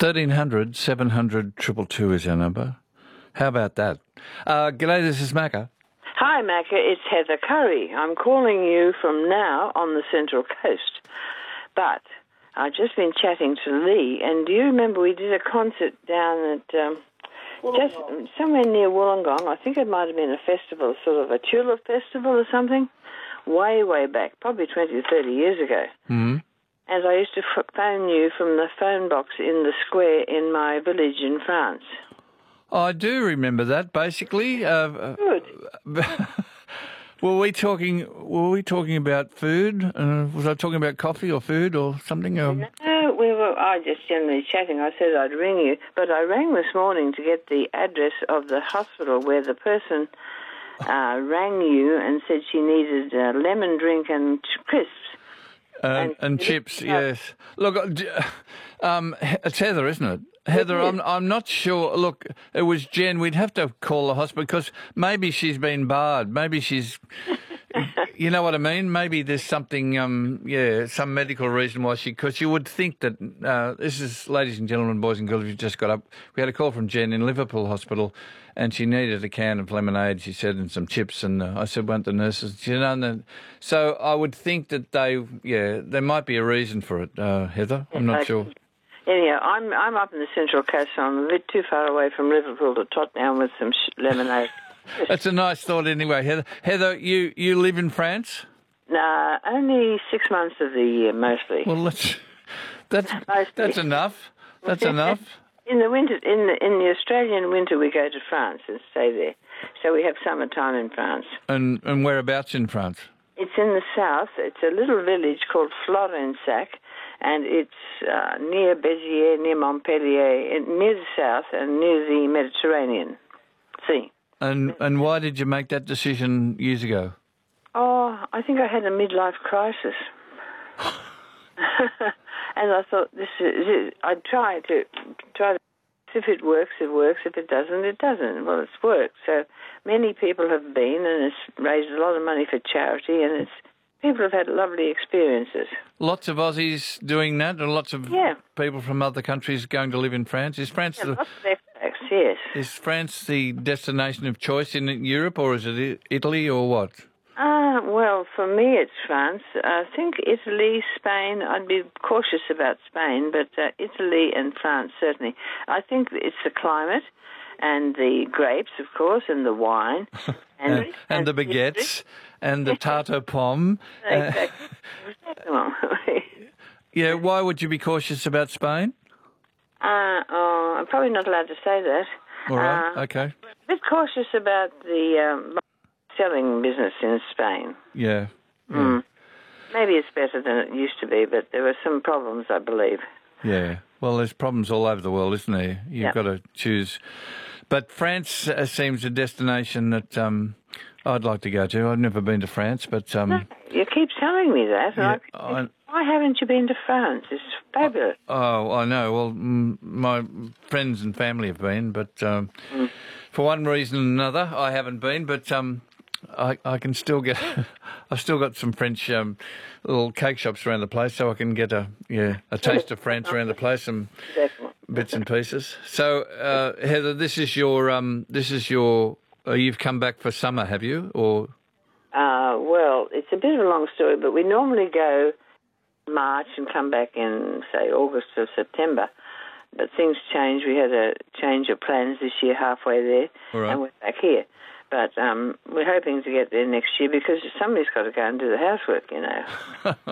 1300 700 222 is our number. How about that? G'day, this is Macca. Hi, Macca. It's Heather Curry. I'm calling you from now on the Central Coast. But I've just been chatting to Lee, and do you remember we did a concert down at just somewhere near Wollongong? I think it might have been a festival, sort of a tulip festival or something, way, way back, probably 20 or 30 years ago. Mm-hmm. And I used to phone you from the phone box in the square in my village in France. I do remember that. Basically, Good. were we talking about food? Was I talking about coffee or food or something? No, we were. I just generally chatting. I said I'd ring you, but I rang this morning to get the address of the hospital where the person rang you and said she needed a lemon drink and crisps. And chips, yes. Look, it's Heather, isn't it? Heather, I'm not sure. Look, it was Jen. We'd have to call the hospital because maybe she's been barred. Maybe she's, you know what I mean? Maybe there's something, some medical reason why because you would think that, this is, ladies and gentlemen, boys and girls, you just got up. We had a call from Jen in Liverpool Hospital and she needed a can of lemonade, she said, and some chips. And I said, weren't the nurses? You know, so I would think that there might be a reason for it, Heather. I'm not sure. Anyhow, I'm up in the Central Coast, so I'm a bit too far away from Liverpool to tot down with some lemonade. That's a nice thought anyway, Heather. Heather, you live in France? Nah, only 6 months of the year, mostly. Well, that's enough. That's enough. In the winter, in the Australian winter, we go to France and stay there. So we have summertime in France. And whereabouts in France? It's in the south. It's a little village called Florensac, and it's near Béziers, near Montpellier, near the south and near the Mediterranean Sea. And why did you make that decision years ago? Oh, I think I had a midlife crisis. And I thought, I'd try to, if it works, it works. If it doesn't, it doesn't. Well, it's worked. So many people have been, and it's raised a lot of money for charity, and people have had lovely experiences. Lots of Aussies doing that, and lots of people from other countries going to live in France. Is France lots of expats, yes. Is France the destination of choice in Europe, or is it Italy, or what? Well, for me it's France. I think Italy, Spain, I'd be cautious about Spain, but Italy and France, certainly. I think it's the climate and the grapes, of course, and the wine. And the baguettes and the tarte pomme. Exactly. Yeah, why would you be cautious about Spain? I'm probably not allowed to say that. All right, okay. A bit cautious about the selling business in Spain. Yeah. Maybe it's better than it used to be, but there were some problems, I believe. Yeah. Well, there's problems all over the world, isn't there? You've got to choose. But France seems a destination that I'd like to go to. I've never been to France, but... No, you keep telling me that. Yeah, why haven't you been to France? It's fabulous. Oh, I know. Well, my friends and family have been, but for one reason or another, I haven't been, but... I can still get. I've still got some French little cake shops around the place, so I can get a taste of France around the place, some bits and pieces. So, Heather, this is your. You've come back for summer, have you? Or well, it's a bit of a long story, but we normally go March and come back in, say, August or September. But things change. We had a change of plans this year, halfway there, and we're back here. But we're hoping to get there next year because somebody's got to go and do the housework, you know.